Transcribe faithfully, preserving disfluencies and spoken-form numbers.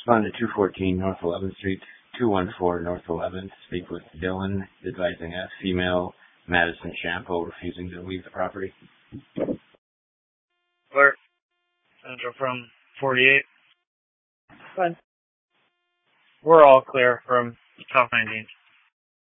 Respond to two fourteen North eleventh Street, two one four North eleventh. Speak with Dylan, advising a female, Madison Shampoo, refusing to leave the property. Alert. Central from forty-eight. Fine. We're all clear from top nineteen.